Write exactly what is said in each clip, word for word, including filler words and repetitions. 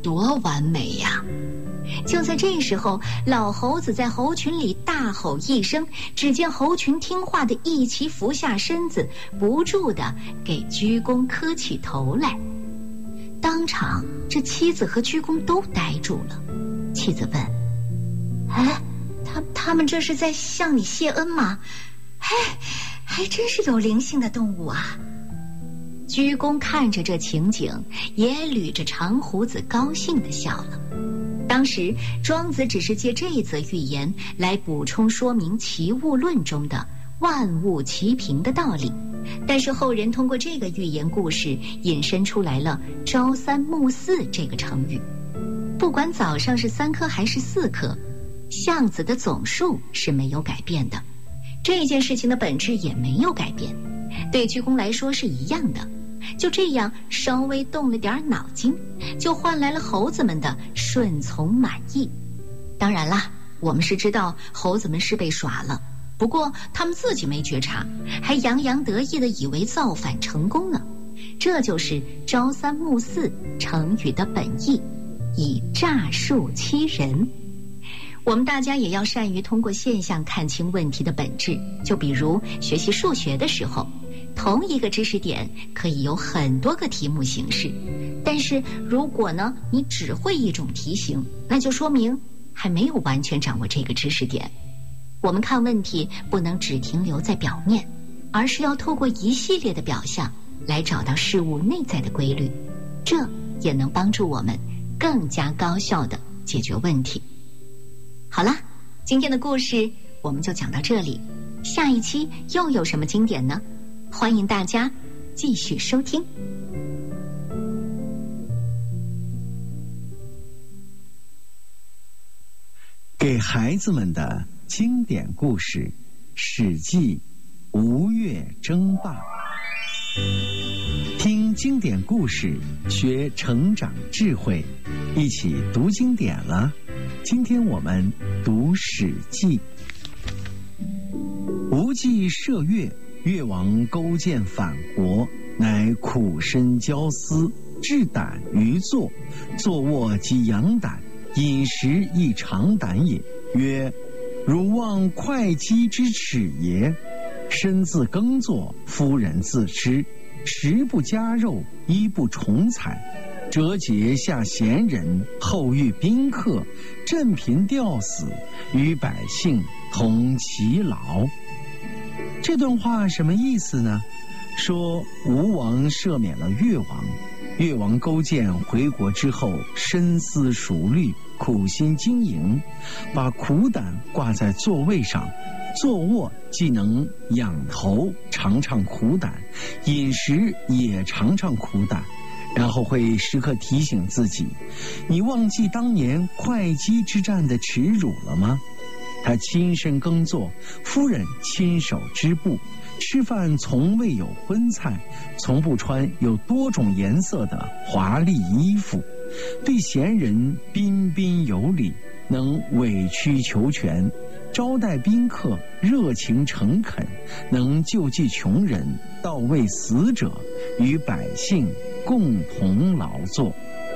多完美呀！就在这时候，老猴子在猴群里大吼一声，只见猴群听话的一齐伏下身子，不住地给鞠躬磕起头来。当场，这妻子和鞠躬都呆住了。妻子问：“哎，他他们这是在向你谢恩吗？嘿，还真是有灵性的动物啊！”鞠躬看着这情景，也捋着长胡子，高兴地笑了。当时庄子只是借这一则寓言来补充说明齐物论中的万物齐平的道理，但是后人通过这个寓言故事引申出来了朝三暮四这个成语。不管早上是三颗还是四颗，橡子的总数是没有改变的，这件事情的本质也没有改变，对鞠躬来说是一样的。就这样稍微动了点脑筋，就换来了猴子们的顺从满意。当然啦，我们是知道猴子们是被耍了，不过他们自己没觉察，还洋洋得意地以为造反成功了。这就是朝三暮四成语的本意，以诈术欺人。我们大家也要善于通过现象看清问题的本质，就比如学习数学的时候，同一个知识点可以有很多个题目形式，但是如果呢你只会一种题型，那就说明还没有完全掌握这个知识点。我们看问题不能只停留在表面，而是要透过一系列的表象来找到事物内在的规律，这也能帮助我们更加高效地解决问题。好了，今天的故事我们就讲到这里，下一期又有什么经典呢？欢迎大家继续收听。 给孩子们的经典故事《史记·吴越争霸》，听经典故事，学成长智慧，一起读经典了。今天我们读《史记》。吴忌涉越，越王勾践反国，乃苦身焦思，置胆于坐，坐卧即养胆，饮食亦尝胆也。曰：汝望会稽之耻也。身自耕作，夫人自吃，食不加肉，衣不重彩，折节下贤人，后遇宾客，振贫吊死，与百姓同其劳。这段话什么意思呢？说吴王赦免了越王，越王勾践回国之后深思熟虑，苦心经营，把苦胆挂在座位上，坐卧既能仰头尝尝苦胆，饮食也尝尝苦胆，然后会时刻提醒自己，你忘记当年会稽之战的耻辱了吗？他亲身耕作，夫人亲手织布，吃饭从未有荤菜，从不穿有多种颜色的华丽衣服，对贤人彬彬有礼，能委曲求全，招待宾客热情诚恳，能救济穷人，到慰死者，与百姓共同劳作。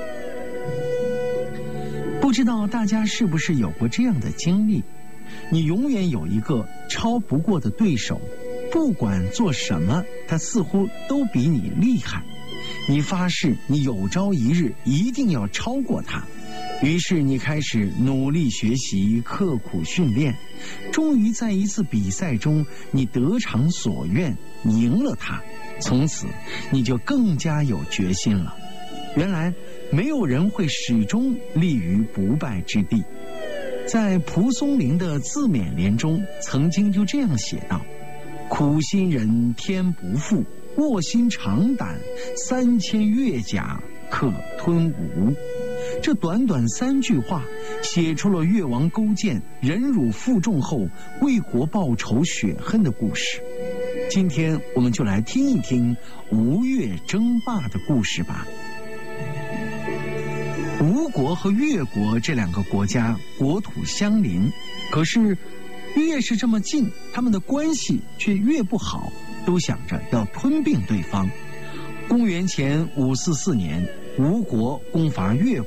不知道大家是不是有过这样的经历？你永远有一个超不过的对手，不管做什么，他似乎都比你厉害。你发誓你有朝一日一定要超过他，于是你开始努力学习，刻苦训练，终于在一次比赛中你得偿所愿，赢了他。从此你就更加有决心了。原来没有人会始终立于不败之地。在蒲松龄的自勉联中曾经就这样写道：苦心人天不负，卧薪尝胆，三千越甲可吞吴。这短短三句话写出了越王勾践忍辱负重后为国报仇雪恨的故事。今天我们就来听一听吴越争霸的故事吧。吴国和越国这两个国家国土相邻，可是越是这么近，他们的关系却越不好，都想着要吞并对方。公元前五四四年，吴国攻伐越国。